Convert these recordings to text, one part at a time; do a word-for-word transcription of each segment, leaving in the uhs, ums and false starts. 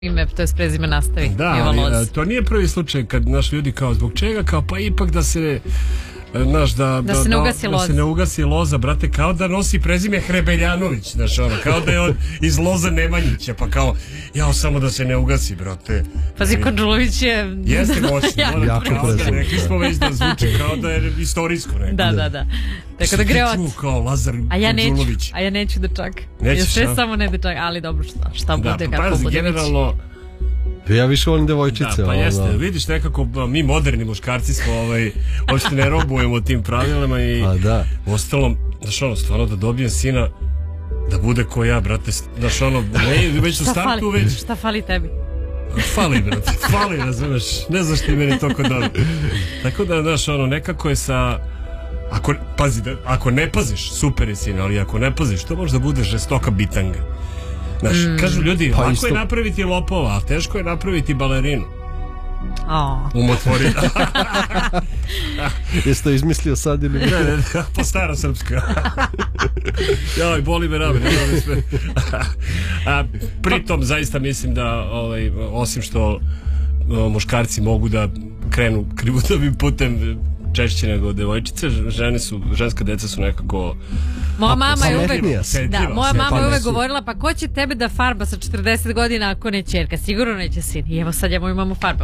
ime, to je prezime nastavi. Da, ali, to nije prvi slučaj kad naš ljudi kao zbog čega, kao pa ipak da se Naš, da, da, se ne ugasi da, da se ne ugasi loza, brate, kao da nosi prezime Hrebeljanović, znaš, ono, kao da je on iz Loza Nemanjića, pa kao, jao, samo da se ne ugasi, brate. Pazi, Konđulović je... Jeste moćno, ja, moram kao da, rekli smo već da zvuči kao da je istorijsko neko. Da, da, da. Tako da greovac. Kao Lazar Konđulović. A ja neću da čak. Nećeš, ja sve samo ne da čak, ali dobro, šta, šta bude, da, pa, kako pazi, bude. generalno, ja više volim devojčice. Da, pa jeste, ono. Vidiš nekako mi moderni muškarci smo ovaj, uopšte ne robujemo tim pravilima i a, da. Ostalom, znaš ono, stvarno da dobijem sina da bude ko ja, brate, znaš ono, ne, već u startu već... Šta fali tebi? Fali, brate, fali, razumeš, ne znaš ti meni toliko dobro. Tako da, znaš, ono, nekako je sa... Ako, pazi, da, ako ne paziš, super je sin, ali ako ne paziš, to može da bude žestoka bitanga. Znaš, mm. kažu ljudi, pa lako isto... je napraviti lopova, a teško je napraviti balerinu. Oh. Umotvori. Jesi to izmislio sad ili... Ne, ne, ne, po staro srpsko. Joj, boli me rame. A, pritom, zaista mislim da, ovaj, osim što o, muškarci mogu da krenu krivudavim putem češće nego devojčice, žene su, ženska deca su nekako... Moja mama je uvek, sedljiva, da, moja mama je uvek su... govorila, pa ko će tebe da farba sa četrdeset godina ako ne ćerka? Sigurno neće sin. I evo sad ja moju mamu farbam.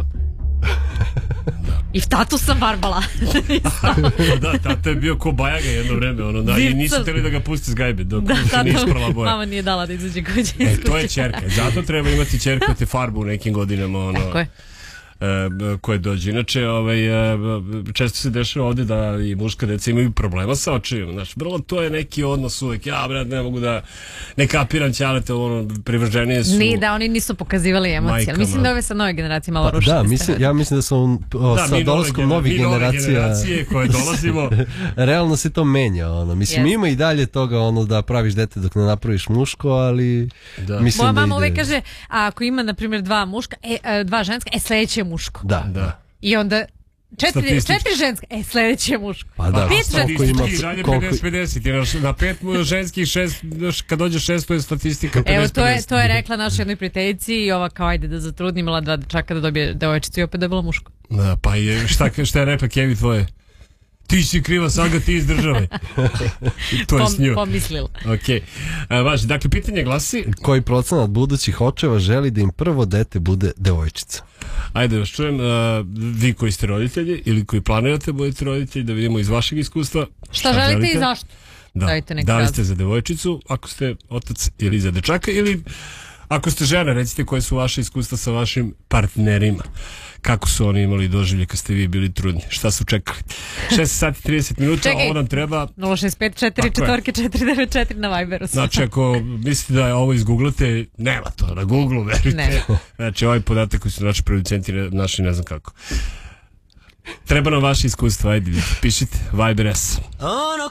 I tatu sam farbala. Da, tata je bio ko Bajaga jedno vreme, ono, da, i nisu htjeli da ga pusti s gajbe dok da, se nije isprala boja. Mama nije dala da izađe kuće. E, to je ćerka, zato treba imati ćerku te farbu u nekim godinama, ono... Tako je. koje dođe. Inače, ovaj, često se dešava ovdje da i muška deca imaju problema sa očima. Znači, vrlo to je neki odnos uvek. Ja, brat, ne mogu da ne kapiram ćalete, ono, privrženije su... Ni, da, oni nisu pokazivali emocije. Ali mislim da ove sa nove generacije malo pa, rušili. Da, mislim, ja mislim da su o, da, sa dolaskom novih generacija... generacije koje dolazimo... realno se to menja, ono. Mislim, yes. Ima i dalje toga, ono, da praviš dete dok ne napraviš muško, ali... Da. Mislim moja da mama ide... uvek kaže, a ako ima, na primjer, dva muška, e, dva ženska, e, sledeće muško. Da, da. I onda četiri, četiri ženske, e, sledeće je muško. Pa da, pet koliko ima... pedeset pedeset, na pet ženskih, šest, kad dođe šest, to je statistika pedeset pedeset. Evo, to je, to je rekla našoj jednoj prijateljici i ova kao, ajde da zatrudni, imala dva dečaka da dobije devojčicu i opet da je bilo muško. Da, pa je, šta, šta je rekla Kevi tvoje? Ti si kriva, Saga, ti izdržavaj. To je s nju. Pomislila. Ok. Važi, dakle, pitanje glasi... Koji procenat budućih očeva želi da im prvo dete bude devojčica? Ajde, da vas čujem, uh, vi koji ste roditelji ili koji planirate budete roditelji, da vidimo iz vašeg iskustva. Šta, šta želite, želite i zašto? Da, da li ste za devojčicu, ako ste otac, ili za dečaka, ili ako ste žena, recite koje su vaše iskustva sa vašim partnerima. Kako su oni imali doživlje kad ste vi bili trudni? Šta su čekali? šest sati trideset minuta, ovo nam treba... nula šest pet četiri četiri četiri devet četiri na Viberu. Znači, ako mislite da ovo izgooglate, nema to, na Google, verujte. Ne. Znači, ovaj podatak koji su naši producenti našli, ne znam kako. Treba nam vaše iskustva, ajde, pišite, Viber S.